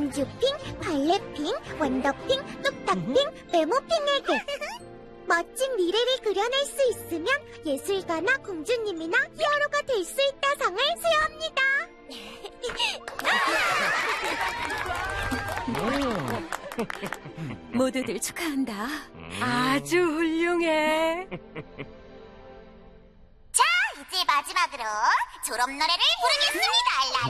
공주핑, 발레핑, 원더핑, 뚝딱핑, 메모핑에게 멋진 미래를 그려낼 수 있으면 예술가나 공주님이나 히어로가 될 수 있다 상을 수여합니다. 모두들 축하한다. 아주 훌륭해. 자, 이제 마지막으로 졸업 노래를 부르겠습니다.